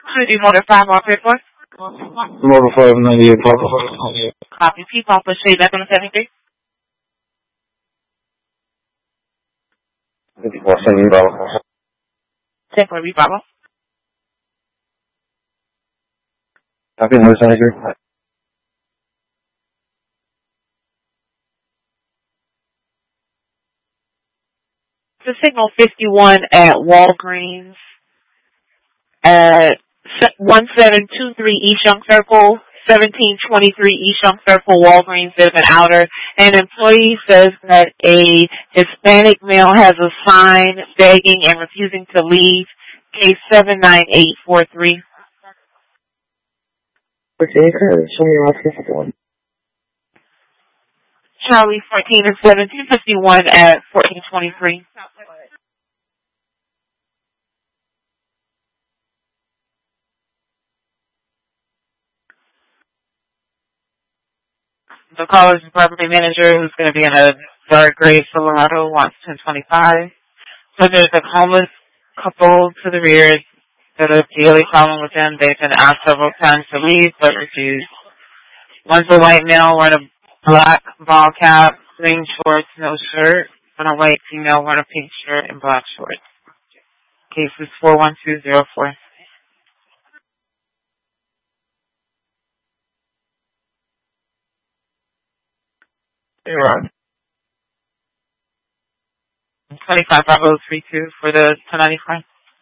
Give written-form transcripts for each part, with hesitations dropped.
City Motor 5 on paper. Motor 598, Papa. Copy. P Papa Shade back on the 73. 54 Cindy Bravo. 10 for Bravo. Copy, Motor 73. The signal 51 at Walgreens at 1723 East Young Circle, 1723 East Young Circle, Walgreens. There's an outer. An employee says that a Hispanic male has a sign begging and refusing to leave. Case 79843. Okay, show me your office 51. Charlie 14 and 1751 at 1423. The caller's property manager, who's going to be in a dark gray Silverado, wants 1025. So there's a homeless couple to the rear that a daily problem with them. They've been asked several times to leave, but refused. One's a white male wearing a black ball cap, green shorts, no shirt, and a white female wearing a pink shirt and black shorts. Case is 41204. You're right. 255032 for the 1095.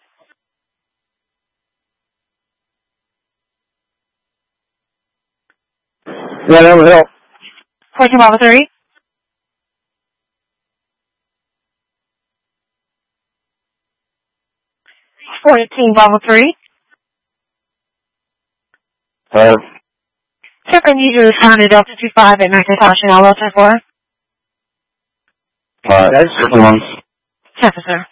Yeah, that would help. 1453. 1453. Check on you to respond to Delta 25 at McIntosh and I'll for. That's 51. Yes, sir.